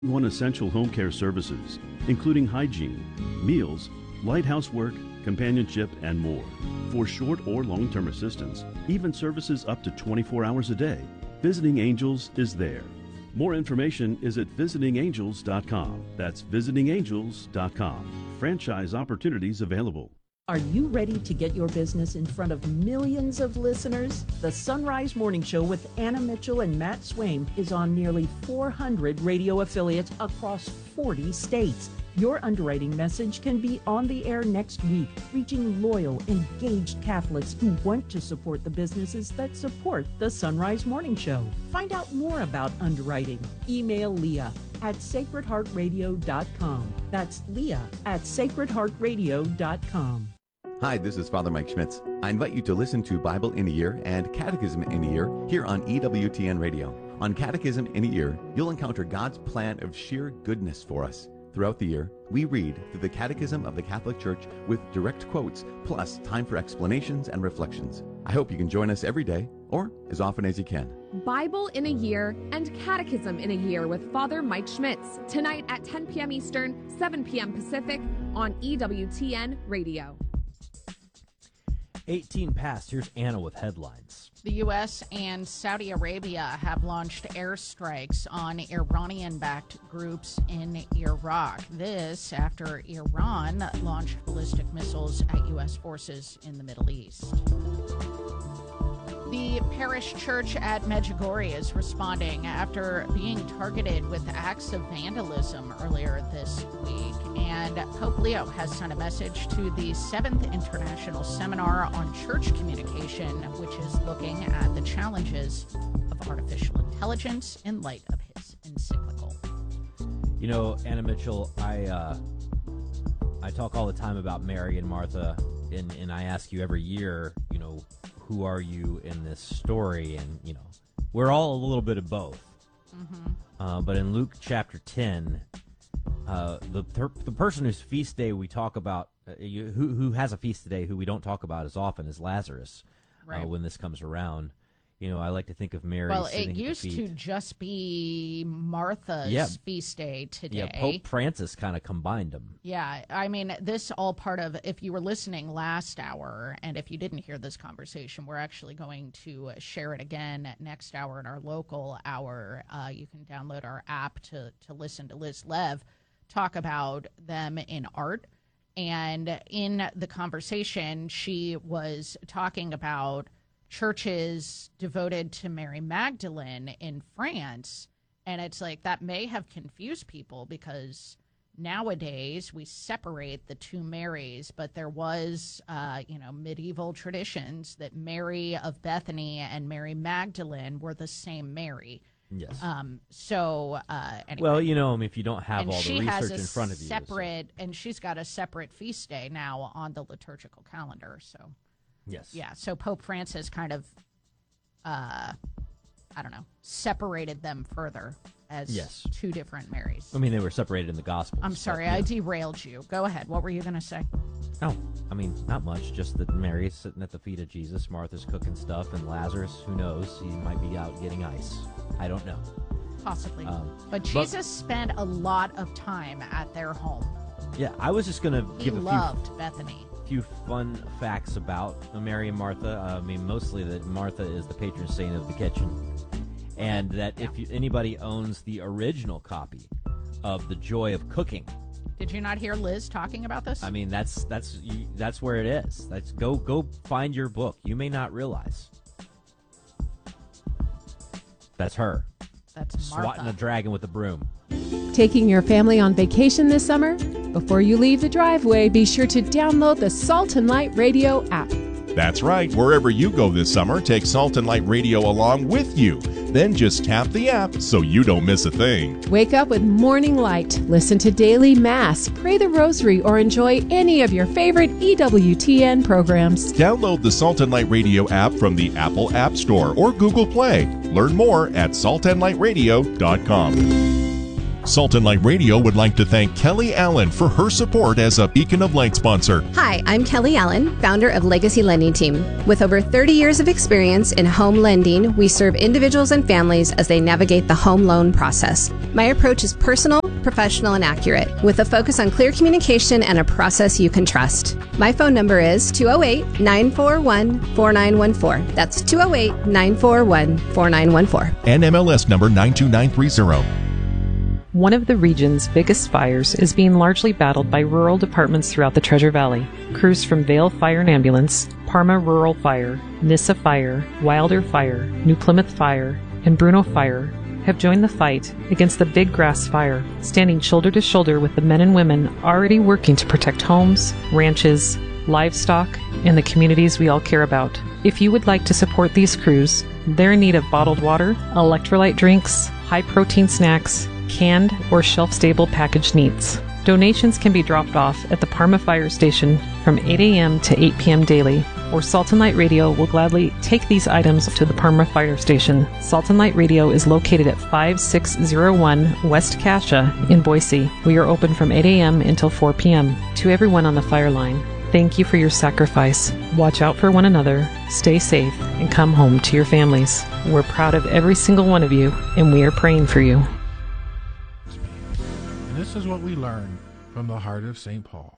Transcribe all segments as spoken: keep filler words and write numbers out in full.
One essential home care services, including hygiene, meals, light housework, companionship, and more. For short or long-term assistance, even services up to twenty-four hours a day, Visiting Angels is there. More information is at visiting angels dot com. That's visiting angels dot com. Franchise opportunities available. Are you ready to get your business in front of millions of listeners? The Sunrise Morning Show with Anna Mitchell and Matt Swain is on nearly four hundred radio affiliates across forty states. Your underwriting message can be on the air next week, reaching loyal, engaged Catholics who want to support the businesses that support the Sunrise Morning Show. Find out more about underwriting. Email Leah at sacred heart radio dot com. That's Leah at sacred heart radio dot com. Hi, this is Father Mike Schmitz. I invite you to listen to Bible in a Year and Catechism in a Year here on E W T N Radio. On Catechism in a Year, you'll encounter God's plan of sheer goodness for us. Throughout the year, we read through the Catechism of the Catholic Church with direct quotes, plus time for explanations and reflections. I hope you can join us every day, or as often as you can. Bible in a Year and Catechism in a Year with Father Mike Schmitz, tonight at ten p.m. Eastern, seven p.m. Pacific on E W T N Radio. eighteen past. Here's Anna with headlines. The U S and Saudi Arabia have launched airstrikes on Iranian-backed groups in Iraq. This after Iran launched ballistic missiles at U S forces in the Middle East. The parish church at Medjugorje is responding after being targeted with acts of vandalism earlier this week. And Pope Leo has sent a message to the seventh International Seminar on Church Communication, which is looking at the challenges of artificial intelligence in light of his encyclical. You know, Anna Mitchell, I uh, I talk all the time about Mary and Martha, and, and I ask you every year, you know, who are you in this story? And, you know, we're all a little bit of both. Mm-hmm. Uh, but in Luke chapter ten, uh, the the person whose feast day we talk about, uh, you, who who has a feast today, who we don't talk about as often, is Lazarus. Right. Uh, when this comes around, you know, I like to think of Mary. Well, it used to just be Martha's yeah. feast day today. Yeah, Pope Francis kind of combined them. Yeah, I mean, this all part of, if you were listening last hour, and if you didn't hear this conversation, we're actually going to share it again next hour in our local hour. Uh, you can download our app to, to listen to Liz Lev talk about them in art. And in the conversation, she was talking about churches devoted to Mary Magdalene in France. And it's like that may have confused people because nowadays we separate the two Marys, but there was, uh, you know, medieval traditions that Mary of Bethany and Mary Magdalene were the same Mary. Yes. Um. So, uh, anyway. Well, you know, if you don't have and all the research in front of you. Separate, so. And she's got a separate feast day now on the liturgical calendar. So. Yes. Yeah, so Pope Francis kind of, uh, I don't know, separated them further as yes. two different Marys. I mean, they were separated in the Gospels. I'm sorry, but, I yeah. derailed you. Go ahead. What were you going to say? Oh, I mean, not much. Just that Mary's sitting at the feet of Jesus, Martha's cooking stuff, and Lazarus, who knows, he might be out getting ice. I don't know. Possibly. Um, but Jesus but, spent a lot of time at their home. Yeah, I was just going to give a few... He loved Bethany. Few fun facts about Mary and Martha. Uh, I mean, mostly that Martha is the patron saint of the kitchen, and that yeah. if you, anybody owns the original copy of The Joy of Cooking. Did you not hear Liz talking about this? I mean, that's that's you, that's where it is. That's go go find your book. You may not realize that's her. That's Martha. Swatting a dragon with a broom. Taking your family on vacation this summer? Before you leave the driveway, be sure to download the Salt and Light Radio app. That's right. Wherever you go this summer, take Salt and Light Radio along with you. Then just tap the app so you don't miss a thing. Wake up with Morning Light, listen to Daily Mass, pray the Rosary, or enjoy any of your favorite E W T N programs. Download the Salt and Light Radio app from the Apple App Store or Google Play. Learn more at salt and light radio dot com. Salt and Light Radio would like to thank Kelly Allen for her support as a Beacon of Light sponsor. Hi, I'm Kelly Allen, founder of Legacy Lending Team. With over thirty years of experience in home lending, we serve individuals and families as they navigate the home loan process. My approach is personal, professional, and accurate, with a focus on clear communication and a process you can trust. My phone number is two oh eight, nine four one, four nine one four. That's two oh eight, nine four one, four nine one four. N M L S number nine two nine three zero. One of the region's biggest fires is being largely battled by rural departments throughout the Treasure Valley. Crews from Vale Fire and Ambulance, Parma Rural Fire, Nissa Fire, Wilder Fire, New Plymouth Fire, and Bruno Fire have joined the fight against the Big Grass Fire, standing shoulder to shoulder with the men and women already working to protect homes, ranches, livestock, and the communities we all care about. If you would like to support these crews, they're in need of bottled water, electrolyte drinks, high-protein snacks, canned or shelf-stable packaged meats. Donations can be dropped off at the Parma Fire Station from eight a.m. to eight p.m. daily, or Salt and Light Radio will gladly take these items to the Parma Fire Station. Salt and Light Radio is located at five six zero one West Cassia in Boise. We are open from eight a.m. until four p.m. To everyone on the fire line, thank you for your sacrifice. Watch out for one another, stay safe, and come home to your families. We're proud of every single one of you, and we are praying for you. And this is what we learn from the heart of Saint Paul.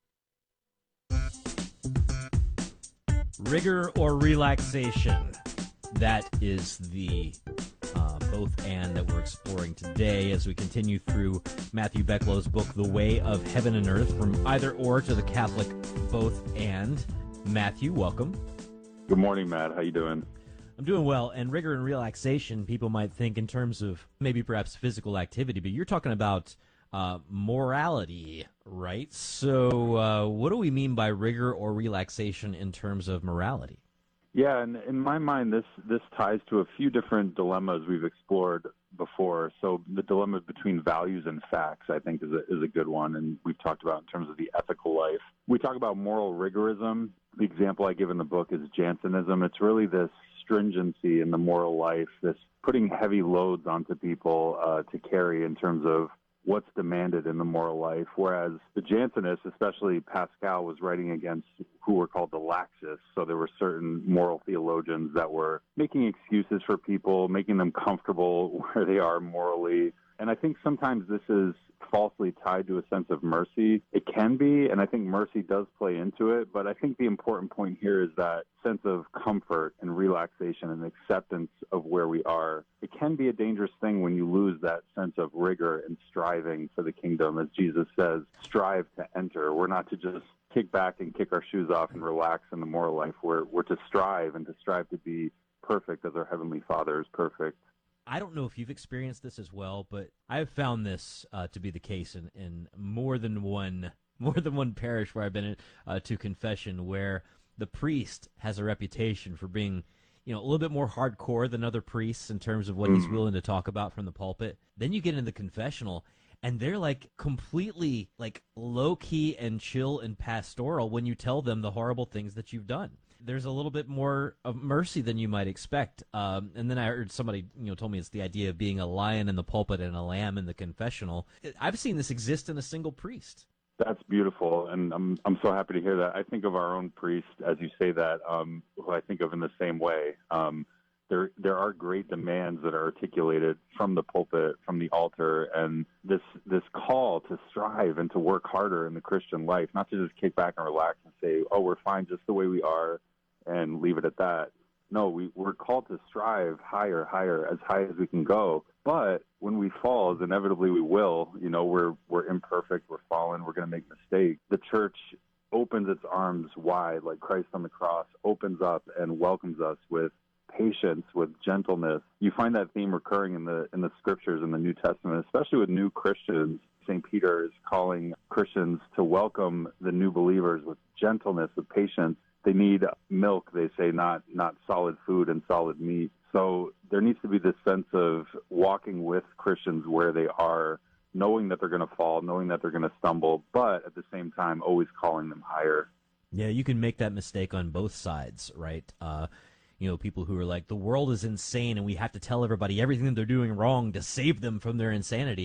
Rigor or relaxation. That is the uh, both and that we're exploring today as we continue through Matthew Becklow's book, The Way of Heaven and Earth, from either or to the Catholic both and. Matthew, welcome. Good morning, Matt. How you doing? I'm doing well. And rigor and relaxation, people might think in terms of maybe perhaps physical activity, but you're talking about uh, morality, right? So uh, what do we mean by rigor or relaxation in terms of morality? Yeah, and in my mind, this this ties to a few different dilemmas we've explored before. So the dilemma between values and facts, I think, is a, is a good one, and we've talked about in terms of the ethical life. We talk about moral rigorism. The example I give in the book is Jansenism. It's really this stringency in the moral life, this putting heavy loads onto people uh, to carry in terms of what's demanded in the moral life, whereas the Jansenists, especially Pascal, was writing against who were called the laxists. So there were certain moral theologians that were making excuses for people, making them comfortable where they are morally. And I think sometimes this is falsely tied to a sense of mercy. It can be, and I think mercy does play into it, but I think the important point here is that sense of comfort and relaxation and acceptance of where we are. It can be a dangerous thing when you lose that sense of rigor and striving for the kingdom. As Jesus says, strive to enter. We're not to just kick back and kick our shoes off and relax in the moral life. We're, we're to strive and to strive to be perfect as our Heavenly Father is perfect. I don't know if you've experienced this as well, but I've found this uh, to be the case in, in more than one more than one parish where I've been uh, to confession, where the priest has a reputation for being, you know, a little bit more hardcore than other priests in terms of what mm. he's willing to talk about from the pulpit. Then you get into the confessional, and they're like completely like low key and chill and pastoral when you tell them the horrible things that you've done. There's a little bit more of mercy than you might expect. Um, and then I heard somebody, you know, told me it's the idea of being a lion in the pulpit and a lamb in the confessional. I've seen this exist in a single priest. That's beautiful, and I'm I'm so happy to hear that. I think of our own priest, as you say that, um, who I think of in the same way. Um, there there are great demands that are articulated from the pulpit, from the altar, and this this call to strive and to work harder in the Christian life, not to just kick back and relax and say, oh, we're fine just the way we are, and leave it at that. No, we, we're called to strive higher, higher, as high as we can go. But when we fall, as inevitably we will, you know, we're we're imperfect, we're fallen, we're going to make mistakes. The church opens its arms wide, like Christ on the cross, opens up and welcomes us with patience, with gentleness. You find that theme recurring in the in the scriptures in the New Testament, especially with new Christians. Saint Peter is calling Christians to welcome the new believers with gentleness, with patience. They need milk, they say, not not solid food and solid meat. So there needs to be this sense of walking with Christians where they are, knowing that they're going to fall, knowing that they're going to stumble, but at the same time always calling them higher. Yeah, you can make that mistake on both sides, right? Uh, you know, people who are like, the world is insane and we have to tell everybody everything that they're doing wrong to save them from their insanity.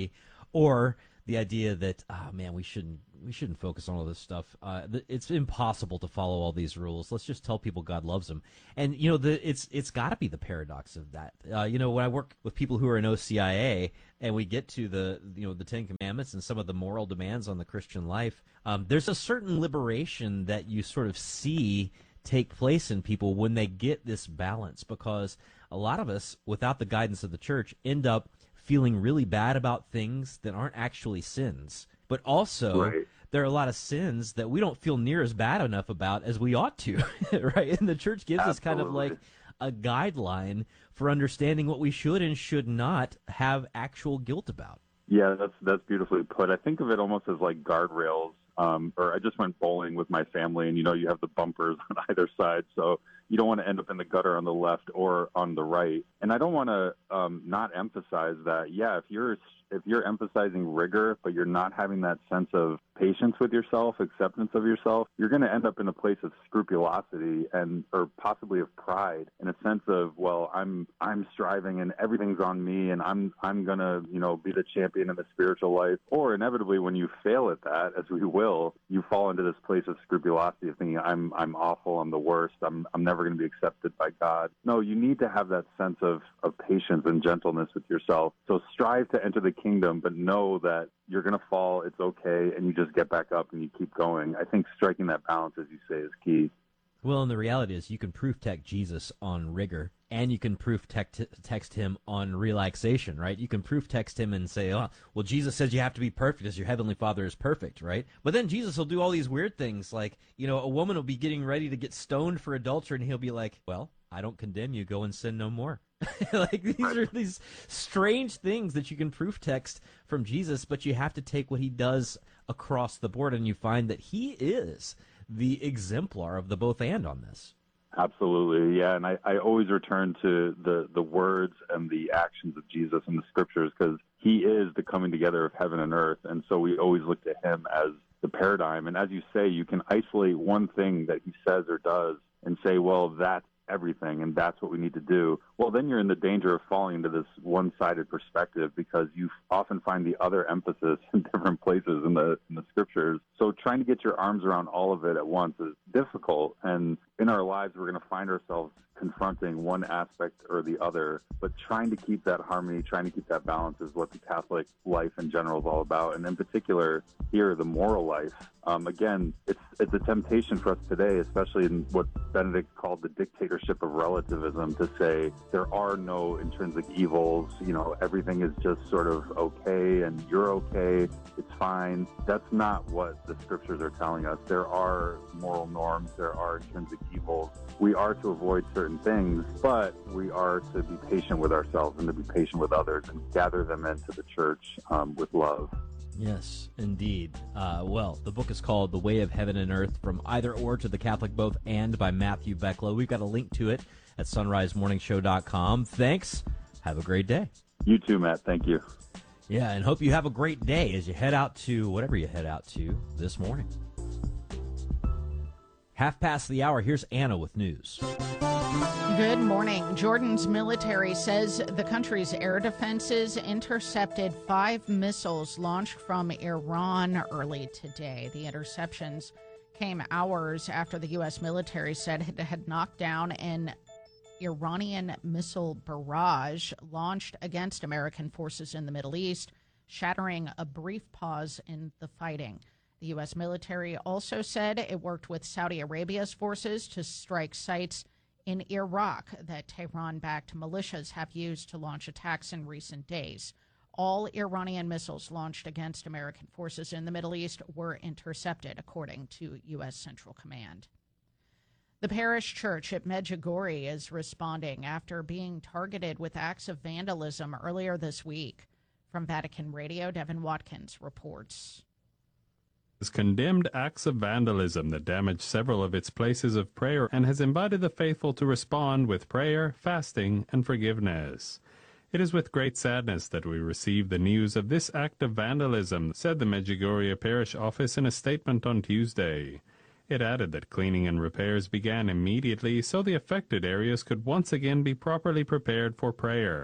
Or the idea that, oh man, we shouldn't we shouldn't focus on all this stuff. Uh, th- it's impossible to follow all these rules. Let's just tell people God loves them. And you know, the it's it's got to be the paradox of that. Uh, you know, when I work with people who are in O C I A and we get to the you know the Ten Commandments and some of the moral demands on the Christian life, um, there's a certain liberation that you sort of see take place in people when they get this balance, because a lot of us, without the guidance of the church, end up feeling really bad about things that aren't actually sins. But also, right. there are a lot of sins that we don't feel near as bad enough about as we ought to, right? And the church gives Absolutely. us kind of like a guideline for understanding what we should and should not have actual guilt about. Yeah, that's that's beautifully put. I think of it almost as like guardrails. Um, or I just went bowling with my family, and, you know, you have the bumpers on either side, so you don't want to end up in the gutter on the left or on the right. And I don't want to um, not emphasize that, yeah, if you're if you're emphasizing rigor, but you're not having that sense of patience with yourself, acceptance of yourself, you're going to end up in a place of scrupulosity and or possibly of pride, in a sense of, well, I'm I'm striving and everything's on me, and I'm I'm going to, you know, be the champion in the spiritual life. Or inevitably, when you fail at that, as we will, you fall into this place of scrupulosity of thinking, I'm I'm awful, I'm the worst, I'm I'm never going to be accepted by God. No, you need to have that sense of, of patience and gentleness with yourself. So strive to enter the kingdom, but know that you're going to fall, it's okay, and you just get back up and you keep going. I think striking that balance, as you say, is key. Well, and the reality is you can proof text Jesus on rigor, and you can proof text, text him on relaxation, right? You can proof text him and say, oh, well, Jesus says you have to be perfect as your heavenly Father is perfect, right? But then Jesus will do all these weird things, like, you know, a woman will be getting ready to get stoned for adultery, and he'll be like, well, I don't condemn you, go and sin no more. Like, these are these strange things that you can proof text from Jesus, but you have to take what he does across the board, and you find that he is the exemplar of the both and on this. Absolutely, yeah, and I, I always return to the, the words and the actions of Jesus in the scriptures, because he is the coming together of heaven and earth, and so we always look to him as the paradigm. And as you say, you can isolate one thing that he says or does and say, well, that's everything, and that's what we need to do. Well, then you're in the danger of falling into this one-sided perspective, because you often find the other emphasis in different places in the in the scriptures. So trying to get your arms around all of it at once is difficult, and in our lives we're going to find ourselves confronting one aspect or the other, but trying to keep that harmony, trying to keep that balance is what the Catholic life in general is all about, and in particular here, the moral life. Um, again, it's it's a temptation for us today, especially in what Benedict called the dictatorship of relativism, to say there are no intrinsic evils, you know, everything is just sort of okay, and you're okay, it's fine. That's not what the scriptures are telling us. There are moral norms, there are intrinsic evils. We are to avoid certain things, but we are to be patient with ourselves and to be patient with others and gather them into the church um, with love. Yes, indeed. Uh, well, the book is called The Way of Heaven and Earth, From Either Or to the Catholic Both And by Matthew Becklow. We've got a link to it at sunrise morning show dot com. Thanks. Have a great day. You too, Matt. Thank you. Yeah, and hope you have a great day as you head out to whatever you head out to this morning. Half past the hour, here's Anna with news. Good morning. Jordan's military says the country's air defenses intercepted five missiles launched from Iran early today. The interceptions came hours after the U S military said it had knocked down an Iranian missile barrage launched against American forces in the Middle East, shattering a brief pause in the fighting. The U S military also said it worked with Saudi Arabia's forces to strike sites in Iraq that Tehran-backed militias have used to launch attacks in recent days. All Iranian missiles launched against American forces in the Middle East were intercepted, according to U S Central Command. The parish church at Medjugorje is responding after being targeted with acts of vandalism earlier this week. From Vatican Radio, Devin Watkins reports. Has condemned acts of vandalism that damaged several of its places of prayer and has invited the faithful to respond with prayer, fasting, and forgiveness. It is with great sadness that we receive the news of this act of vandalism, said the Medjugorje Parish Office in a statement on Tuesday. It added that cleaning and repairs began immediately so the affected areas could once again be properly prepared for prayer.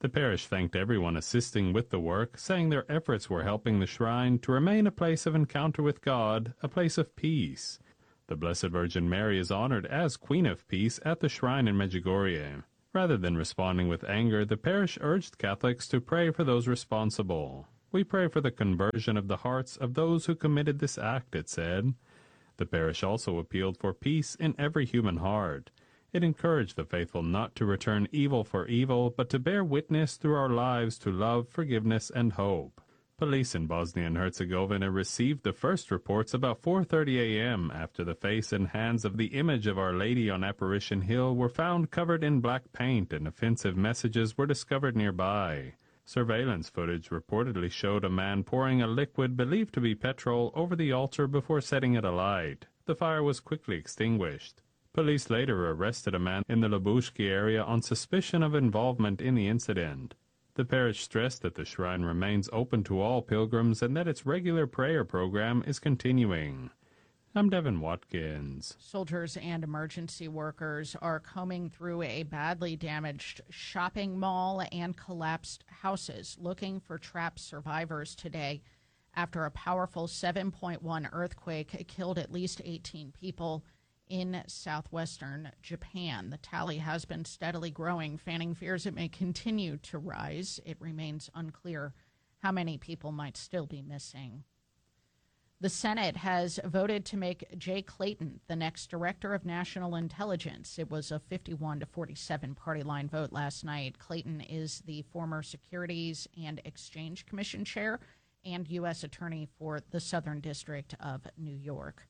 The parish thanked everyone assisting with the work, saying their efforts were helping the shrine to remain a place of encounter with God, a place of peace. The Blessed Virgin Mary is honored as Queen of Peace at the shrine in Medjugorje. Rather than responding with anger, the parish urged Catholics to pray for those responsible. We pray for the conversion of the hearts of those who committed this act, it said. The parish also appealed for peace in every human heart. It encouraged the faithful not to return evil for evil, but to bear witness through our lives to love, forgiveness, and hope. Police in Bosnia and Herzegovina received the first reports about four thirty a.m. after the face and hands of the image of Our Lady on Apparition Hill were found covered in black paint and offensive messages were discovered nearby. Surveillance footage reportedly showed a man pouring a liquid believed to be petrol over the altar before setting it alight. The fire was quickly extinguished. Police later arrested a man in the Lubushki area on suspicion of involvement in the incident. The parish stressed that the shrine remains open to all pilgrims and that its regular prayer program is continuing. I'm Devin Watkins. Soldiers and emergency workers are combing through a badly damaged shopping mall and collapsed houses looking for trapped survivors today after a powerful seven point one earthquake killed at least eighteen people in southwestern Japan. The tally has been steadily growing, fanning fears it may continue to rise. It remains unclear how many people might still be missing. The Senate has voted to make Jay Clayton the next Director of National Intelligence. It was a fifty-one to forty-seven party line vote last night. Clayton is the former Securities and Exchange Commission chair and U S Attorney for the Southern District of New York.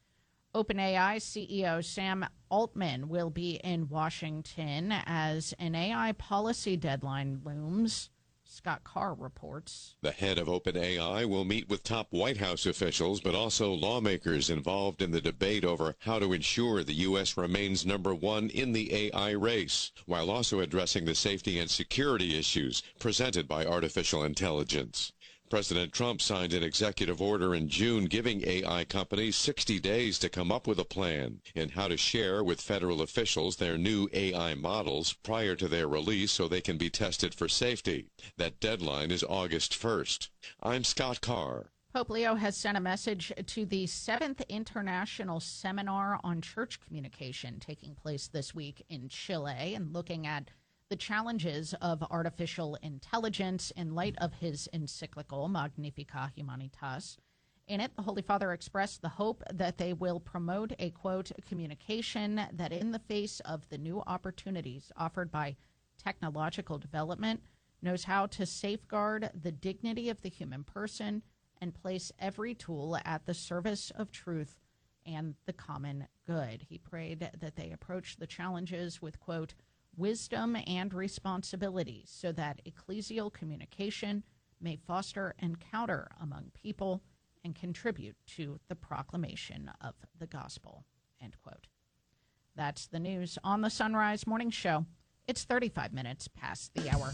OpenAI C E O Sam Altman will be in Washington as an A I policy deadline looms. Scott Carr reports. The head of OpenAI will meet with top White House officials, but also lawmakers involved in the debate over how to ensure the U S remains number one in the A I race, while also addressing the safety and security issues presented by artificial intelligence. President Trump signed an executive order in June giving A I companies sixty days to come up with a plan in how to share with federal officials their new A I models prior to their release so they can be tested for safety. That deadline is August first. I'm Scott Carr. Pope Leo has sent a message to the seventh International Seminar on Church Communication taking place this week in Chile and looking at the challenges of artificial intelligence in light of his encyclical Magnificat Humanitas. In it, the Holy Father expressed the hope that they will promote a, quote, communication that in the face of the new opportunities offered by technological development knows how to safeguard the dignity of the human person and place every tool at the service of truth and the common good. He prayed that they approach the challenges with, quote, wisdom and responsibility so that ecclesial communication may foster encounter among people and contribute to the proclamation of the gospel, end quote. That's the news on the Sunrise Morning Show. It's thirty-five minutes past the hour.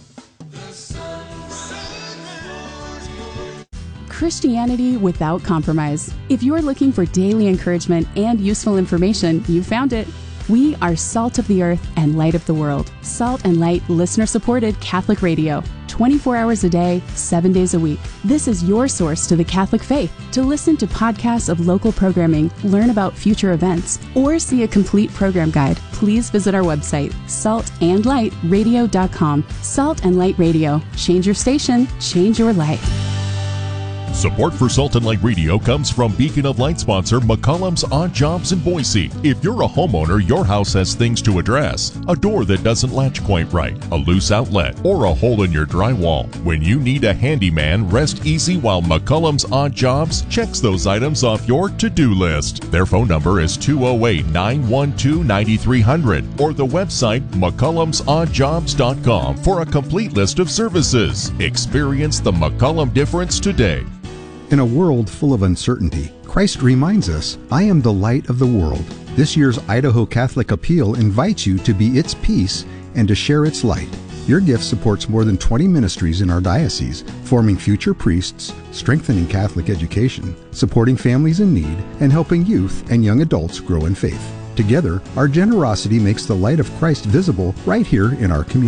Christianity without compromise. If you're looking for daily encouragement and useful information, you found it. We are Salt of the Earth and Light of the World. Salt and Light listener-supported Catholic radio. twenty-four hours a day, seven days a week. This is your source to the Catholic faith. To listen to podcasts of local programming, learn about future events, or see a complete program guide, please visit our website, salt and light radio dot com. Salt and Light Radio. Change your station, change your life. Support for Salt and Light Radio comes from Beacon of Light sponsor McCollum's Odd Jobs in Boise. If you're a homeowner, your house has things to address. A door that doesn't latch quite right, a loose outlet, or a hole in your drywall. When you need a handyman, rest easy while McCollum's Odd Jobs checks those items off your to-do list. Their phone number is two oh eight, nine one two, nine three hundred or the website mccollums odd jobs dot com for a complete list of services. Experience the McCollum difference today. In a world full of uncertainty, Christ reminds us, I am the light of the world. This year's Idaho Catholic Appeal invites you to be its peace and to share its light. Your gift supports more than twenty ministries in our diocese, forming future priests, strengthening Catholic education, supporting families in need, and helping youth and young adults grow in faith. Together, our generosity makes the light of Christ visible right here in our community.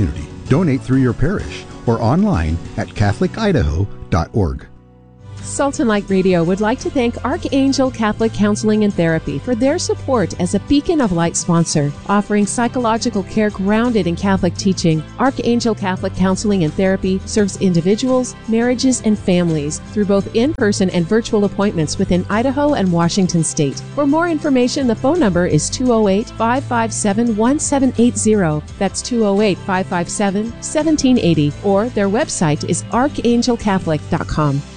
Donate through your parish or online at catholic idaho dot org. Salt and Light Radio would like to thank Archangel Catholic Counseling and Therapy for their support as a Beacon of Light sponsor. Offering psychological care grounded in Catholic teaching, Archangel Catholic Counseling and Therapy serves individuals, marriages, and families through both in-person and virtual appointments within Idaho and Washington State. For more information, the phone number is two oh eight, five five seven, one seven eight zero. That's two oh eight, five five seven, one seven eight zero. Or their website is archangel catholic dot com.